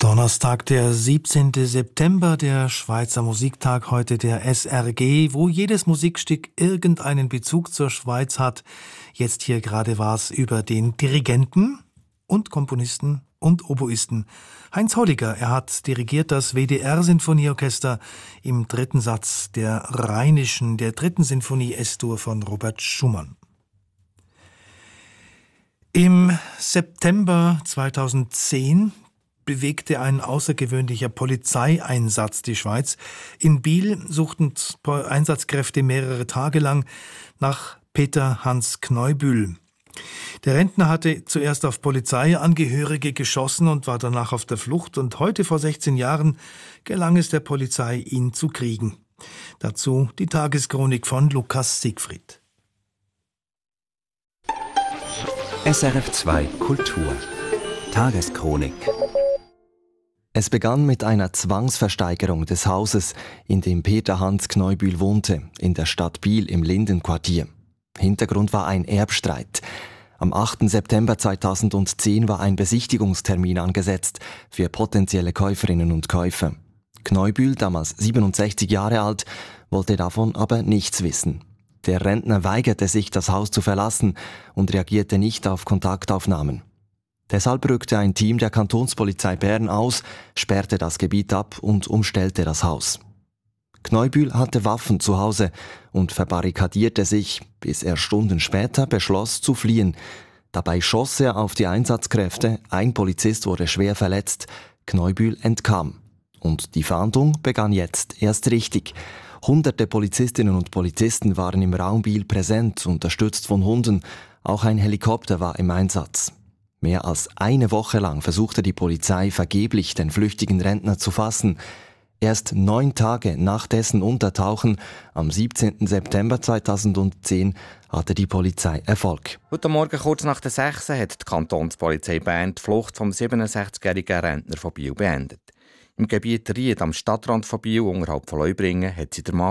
Donnerstag, der 17. September, der Schweizer Musiktag, heute der SRG, wo jedes Musikstück irgendeinen Bezug zur Schweiz hat. Jetzt hier gerade war es über den Dirigenten und Komponisten und Oboisten Heinz Holliger. Er hat dirigiert das WDR-Sinfonieorchester im dritten Satz der Rheinischen, der dritten Sinfonie S-Dur von Robert Schumann. Im September 2010 bewegte ein außergewöhnlicher Polizeieinsatz die Schweiz. In Biel suchten Einsatzkräfte mehrere Tage lang nach Peter Hans Kneubühl. Der Rentner hatte zuerst auf Polizeiangehörige geschossen und war danach auf der Flucht. Und heute, vor 16 Jahren, gelang es der Polizei, ihn zu kriegen. Dazu die Tageschronik von Lukas Siegfried. SRF 2 Kultur Tageschronik. Es begann mit einer Zwangsversteigerung des Hauses, in dem Peter Hans Kneubühl wohnte, in der Stadt Biel im Lindenquartier. Hintergrund war ein Erbstreit. Am 8. September 2010 war ein Besichtigungstermin angesetzt für potenzielle Käuferinnen und Käufer. Kneubühl, damals 67 Jahre alt, wollte davon aber nichts wissen. Der Rentner weigerte sich, das Haus zu verlassen und reagierte nicht auf Kontaktaufnahmen. Deshalb rückte ein Team der Kantonspolizei Bern aus, sperrte das Gebiet ab und umstellte das Haus. Kneubühl hatte Waffen zu Hause und verbarrikadierte sich, bis er Stunden später beschloss zu fliehen. Dabei schoss er auf die Einsatzkräfte, ein Polizist wurde schwer verletzt, Kneubühl entkam. Und die Fahndung begann jetzt erst richtig. Hunderte Polizistinnen und Polizisten waren im Raum Biel präsent, unterstützt von Hunden. Auch ein Helikopter war im Einsatz. Mehr als eine Woche lang versuchte die Polizei vergeblich, den flüchtigen Rentner zu fassen. Erst 9 Tage nach dessen Untertauchen, am 17. September 2010, hatte die Polizei Erfolg. Heute Morgen kurz nach der 6 hat die Kantonspolizei Bern die Flucht vom 67-jährigen Rentner von Biel beendet. Im Gebiet Ried, am Stadtrand von Biel, unterhalb von Leubringen, hat sie den Mann